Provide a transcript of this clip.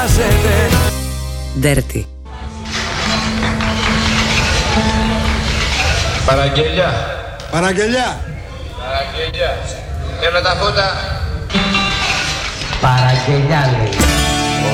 Dirty. Παραγγελιά. Παραγγελιά. Παραγγελιά. Και με τα φώτα. Παραγγελιά λέει.